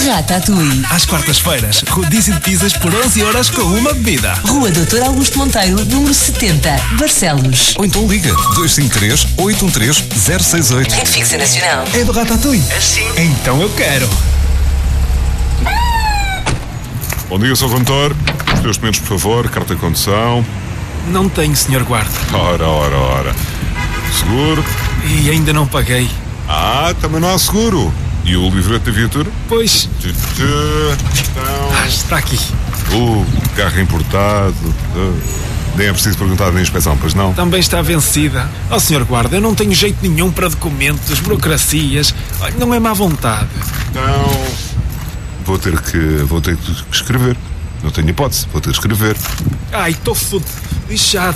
Ratatouille. Às quartas-feiras, rodízio de pizzas por 11€ com uma bebida. Rua Dr. Augusto Monteiro, número 70, Barcelos. Ou então liga 253-813-068. Rede fixa nacional. É do Ratatouille? Assim. Então eu quero. Bom dia, Sr. Condutor. Os teus documentos, por favor. Carta de condução. Não tenho, Sr. Guarda. Ora. Seguro. E ainda não paguei. Também não há seguro. E o livreto da viatura? Pois. Então... Está aqui. Carro importado. Nem é preciso perguntar na inspeção, pois não? Também está vencida. Sr. Guarda, eu não tenho jeito nenhum para documentos, burocracias. Não é má vontade. Então... Vou ter que escrever. Não tenho hipótese. Vou ter que escrever. Estou lixado.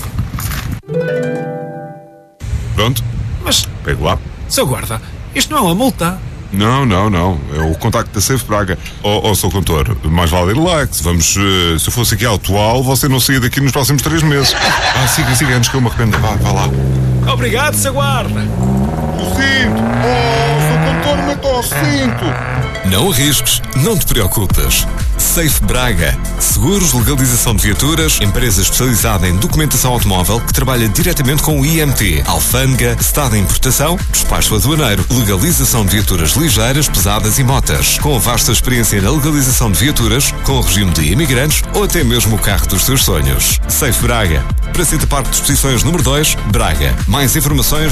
Pronto. Mas, Pego lá. Sr. Guarda, isto não é uma multa. Não. É o contacto da Safe Braga. Sr. Condutor, mais vale ir lá. Se eu fosse aqui atual, você não saía daqui nos próximos 3 meses. Siga, antes que eu me arrependa. Vá lá. Obrigado, Sr. Guarda. O cinto! Sr. Condutor, meta o cinto! Não arrisques, não te preocupes. Safe Braga. Seguros, legalização de viaturas, empresa especializada em documentação automóvel que trabalha diretamente com o IMT, alfândega, estado de importação, despacho aduaneiro, legalização de viaturas ligeiras, pesadas e motas. Com vasta experiência na legalização de viaturas, com o regime de imigrantes ou até mesmo o carro dos seus sonhos. Safe Braga. Praça Parque de Exposições número 2, Braga. Mais informações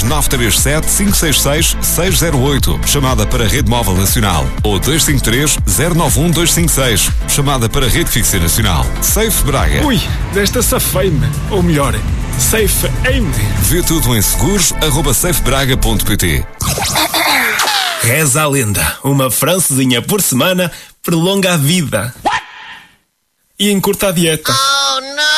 937-566-608. Chamada para a Rede Móvel Nacional. Ou 253-091-256. Chamada para a Rede Fixa Nacional. Safe Braga. Ui, desta safei-me. Ou melhor, safe-me. Vê tudo em seguros@safebraga.pt. Reza a lenda. Uma francesinha por semana prolonga a vida. E encurta a dieta.